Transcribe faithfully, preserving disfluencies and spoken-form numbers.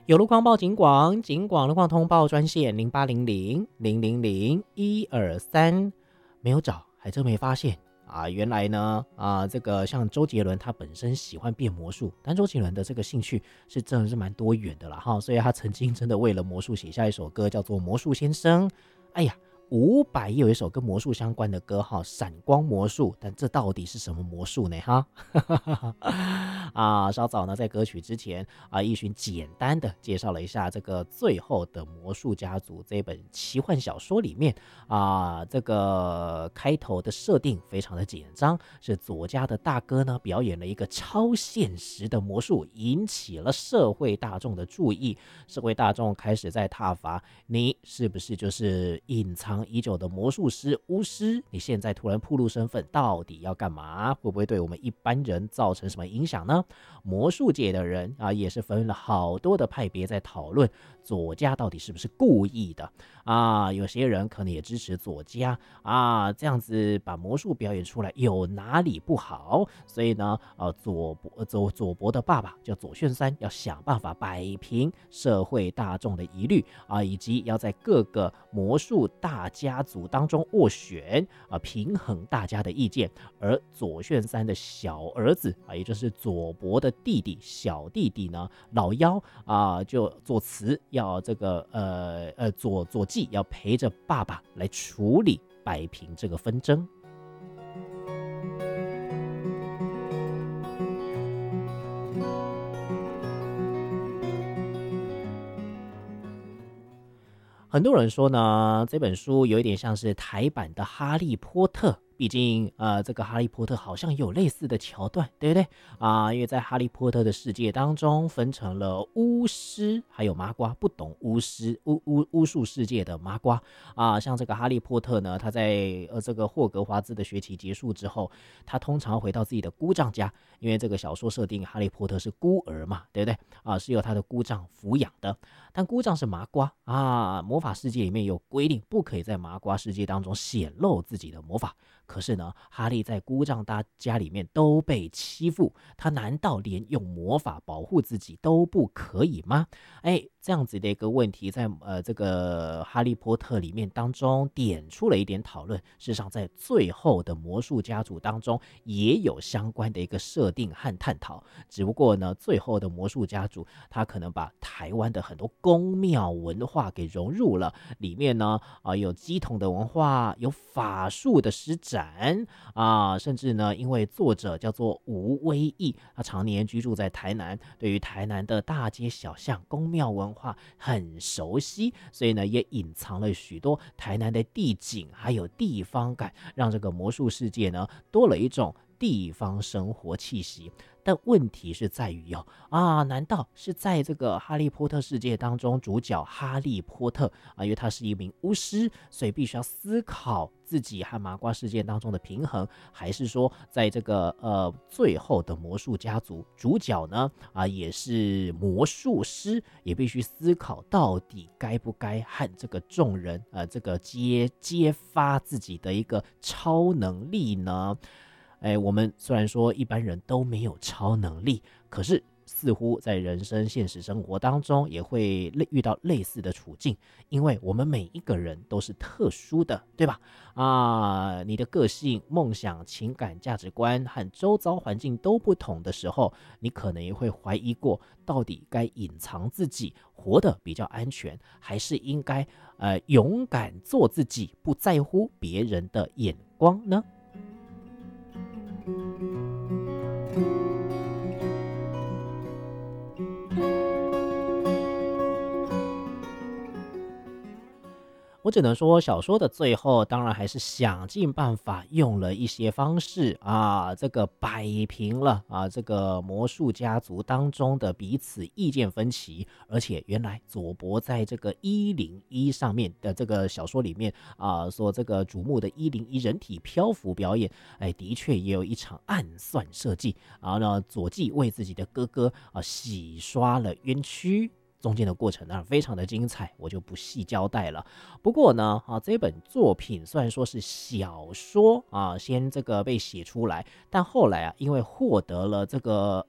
有路况报警广，警广路况通报专线零八零零零零零一二三，没有找，还真没发现啊！原来呢，啊，这个像周杰伦他本身喜欢变魔术，但周杰伦的这个兴趣是真的是蛮多元的啦哈，所以他曾经真的为了魔术写下一首歌，叫做《魔术先生》。哎呀。伍佰也有一首跟魔术相关的歌哈，闪光魔术，但这到底是什么魔术呢？哈，啊，稍早呢，在歌曲之前啊，一群简单的介绍了一下这个最后的魔术家族这本奇幻小说里面啊，这个开头的设定非常的紧张，是左家的大哥呢表演了一个超现实的魔术，引起了社会大众的注意，社会大众开始在挞伐你是不是就是隐藏已久的魔术师巫师，你现在突然暴露身份，到底要干嘛？会不会对我们一般人造成什么影响呢？魔术界的人啊，也是分了好多的派别在讨论左家到底是不是故意的啊？有些人可能也支持左家啊，这样子把魔术表演出来有哪里不好？所以呢，呃，左伯左左伯的爸爸叫左炫三，要想办法摆平社会大众的疑虑啊，以及要在各个魔术大家族当中斡旋啊，平衡大家的意见。而左炫三的小儿子啊，也就是左伯的弟弟小弟弟呢，老幺啊，就作词要这个呃呃左左季要陪着爸爸来处理摆平这个纷争。很多人说呢，这本书有一点像是台版的《哈利波特》，毕竟呃，这个《哈利波特》好像有类似的桥段，对不对啊？因为在《哈利波特》的世界当中，分成了巫师还有麻瓜，不懂巫师巫巫巫术世界的麻瓜啊。像这个哈利波特呢，他在呃这个霍格华兹的学期结束之后，他通常回到自己的姑丈家，因为这个小说设定哈利波特是孤儿嘛，对不对啊？是由他的姑丈抚养的。但姑丈是麻瓜啊，魔法世界里面有规定，不可以在麻瓜世界当中显露自己的魔法。可是呢，哈利在姑丈大家里面都被欺负，他难道连用魔法保护自己都不可以吗？哎，这样子的一个问题在，呃这个哈利波特里面当中点出了一点讨论。事实上，在最后的魔术家族当中也有相关的一个设定和探讨。只不过呢，最后的魔术家族他可能把台湾的很多宫庙文化给融入了里面呢，啊、呃，有乩童的文化，有法术的施展啊，甚至呢，因为作者叫做吴威义，他常年居住在台南，对于台南的大街小巷、宫庙文化很熟悉，所以呢，也隐藏了许多台南的地景还有地方感，让这个魔术世界呢多了一种地方生活气息。但问题是在于哦啊，难道是在这个哈利波特世界当中，主角哈利波特啊，因为他是一名巫师，所以必须要思考自己和麻瓜世界当中的平衡，还是说在这个呃最后的魔术家族，主角呢啊也是魔术师，也必须思考到底该不该和这个众人呃这个揭揭发自己的一个超能力呢？哎，我们虽然说一般人都没有超能力，可是似乎在人生现实生活当中也会遇到类似的处境，因为我们每一个人都是特殊的，对吧？啊，你的个性、梦想、情感、价值观和周遭环境都不同的时候，你可能也会怀疑过，到底该隐藏自己，活得比较安全，还是应该呃勇敢做自己，不在乎别人的眼光呢？我只能说，小说的最后当然还是想尽办法用了一些方式啊，这个摆平了啊这个魔术家族当中的彼此意见分歧。而且原来佐伯在这个一零一上面的这个小说里面啊，所这个瞩目的一零一人体漂浮表演，哎，的确也有一场暗算设计。然后呢，佐纪为自己的哥哥啊洗刷了冤屈。中间的过程呢非常的精彩，我就不细交代了。不过呢，啊，这本作品虽然说是小说啊，先这个被写出来，但后来啊，因为获得了这个